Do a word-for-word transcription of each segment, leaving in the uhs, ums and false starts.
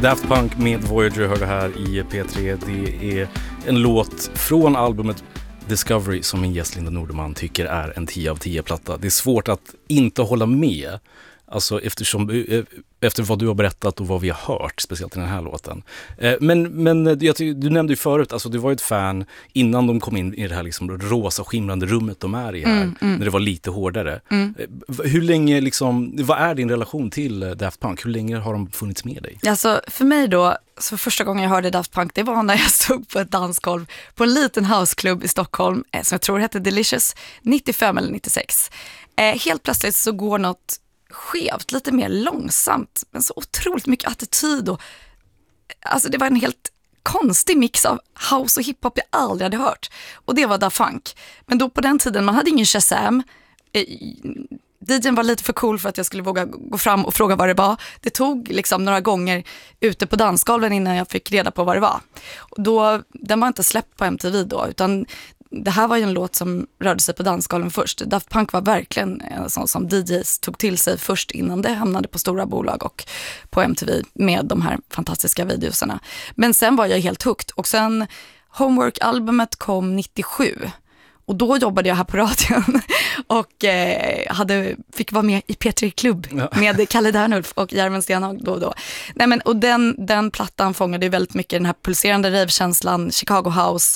Daft Punk med Voyager hörde här i P tre. Det är en låt från albumet Discovery som min gäst Linda Norderman tycker är en tio av tio-platta. Det är svårt att inte hålla med, alltså eftersom, efter vad du har berättat och vad vi har hört, speciellt i den här låten. Men, men jag, du nämnde ju förut, alltså du var ju ett fan innan de kom in i det här liksom rosa skimrande rummet de är i här, mm, mm. när det var lite hårdare. Mm. Hur länge, liksom, vad är din relation till Daft Punk? Hur länge har de funnits med dig? Alltså för mig då, så första gången jag hörde Daft Punk, det var när jag stod på ett dansgolv på en liten houseklubb i Stockholm, som jag tror hette Delicious, nittiofem eller nittiosex. Eh, helt plötsligt så går något skevt, lite mer långsamt, men så otroligt mycket attityd och alltså det var en helt konstig mix av house och hiphop jag aldrig hade hört, och det var Daft Punk. Men då på den tiden, man hade ingen Shazam, D J:n var lite för cool för att jag skulle våga gå fram och fråga vad det var. Det tog liksom några gånger ute på dansgolven innan jag fick reda på vad det var. Och då, den var inte släppt på M T V då, utan det här var ju en låt som rörde sig på dansgolven först. Daft Punk var verkligen en sån som D Js tog till sig först innan det hamnade på stora bolag och på M T V med de här fantastiska videoserna. Men sen var jag helt hooked. Och sen Homework-albumet kom nittiosju. Och då jobbade jag här på radion och eh, hade, fick vara med i P tre Klubb ja. med Kalle Dernulf och Järven Stenhag då och då. Nej, men, och den, den plattan fångade väldigt mycket den här pulserande rave-känslan, Chicago House.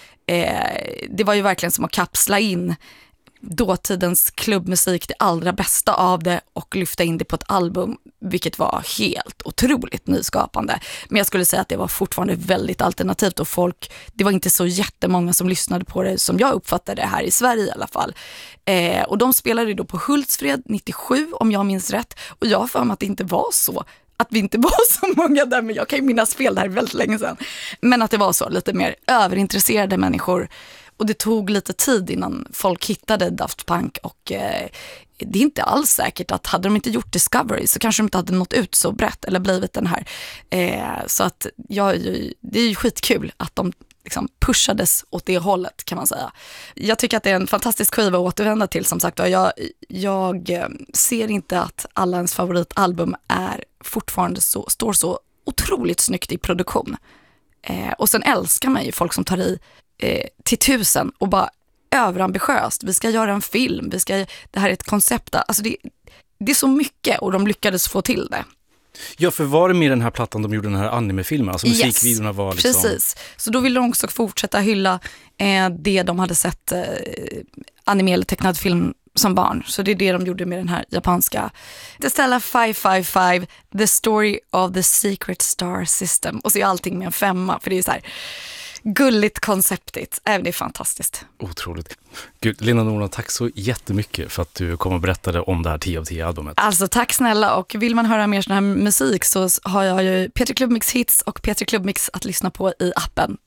Eh, det var ju verkligen som att kapsla in dåtidens klubbmusik, det allra bästa av det, och lyfta in det på ett album, vilket var helt otroligt nyskapande. Men jag skulle säga att det var fortfarande väldigt alternativt, och folk, det var inte så jättemånga som lyssnade på det som jag uppfattade det här i Sverige i alla fall. Eh, och de spelade då på Hultsfred nittiosju om jag minns rätt, och jag har för mig att det inte var så, att vi inte var så många där, men jag kan ju minnas fel där väldigt länge sedan. Men att det var så, lite mer överintresserade människor. Och det tog lite tid innan folk hittade Daft Punk, och eh, det är inte alls säkert att hade de inte gjort Discovery så kanske de inte hade nått ut så brett eller blivit den här. Eh, så att ja, det är ju skitkul att de liksom pushades åt det hållet, kan man säga. Jag tycker att det är en fantastisk skiva att återvända till, som sagt. Jag, jag ser inte att alla ens favoritalbum är fortfarande så, står så otroligt snyggt i produktion. Eh, och sen älskar man ju folk som tar i eh, till tusen och bara överambitiöst. Vi ska göra en film, vi ska, det här är ett koncept. Alltså det, det är så mycket, och de lyckades få till det. Ja, för var det med den här plattan de gjorde den här animefilmen? Alltså musikvideorna yes, var liksom... precis. Så då ville de också fortsätta hylla eh, det de hade sett eh, anime eller tecknad film som barn. Så det är det de gjorde med den här japanska The Stella fem fem fem, The Story of the Secret Star System. Och så är allting med en femma, för det är så här gulligt konceptigt. Även det är fantastiskt. Otroligt. Gud, Linda Norderman, tack så jättemycket för att du kom och berättade om det här tio av tio-albumet. Alltså tack snälla, och vill man höra mer sån här musik så har jag ju P tre Klubb Mix Hits och P tre Klubb Mix att lyssna på i appen.